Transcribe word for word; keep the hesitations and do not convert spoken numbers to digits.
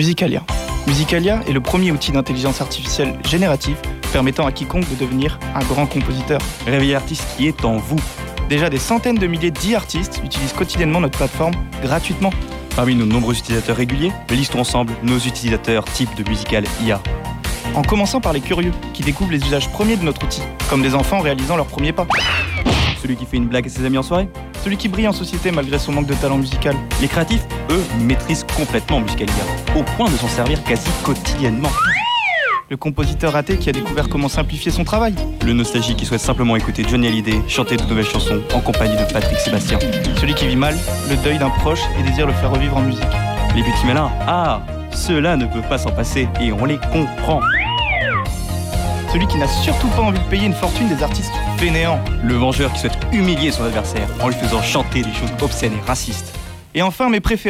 Musicalia. Musicalia est le premier outil d'intelligence artificielle générative permettant à quiconque de devenir un grand compositeur. Réveillez l'artiste qui est en vous. Déjà des centaines de milliers d'e-artistes utilisent quotidiennement notre plateforme gratuitement. Parmi nos nombreux utilisateurs réguliers, listons ensemble nos utilisateurs type de Musical I A. En commençant par les curieux, qui découvrent les usages premiers de notre outil, comme des enfants réalisant leurs premiers pas. Celui qui fait une blague à ses amis en soirée. Celui qui brille en société malgré son manque de talent musical. Les créatifs, eux, maîtrisent complètement Musical I A, au point de s'en servir quasi quotidiennement. Le compositeur raté qui a découvert comment simplifier son travail. Le nostalgique qui souhaite simplement écouter Johnny Hallyday chanter de nouvelles chansons en compagnie de Patrick Sébastien. Celui qui vit mal le deuil d'un proche et désire le faire revivre en musique. Les petits malins, ah, ceux-là ne peuvent pas s'en passer et on les comprend. Celui qui n'a surtout pas envie de payer une fortune des artistes fainéants. Le vengeur qui souhaite humilier son adversaire en lui faisant chanter des choses obscènes et racistes. Et enfin mes préférés.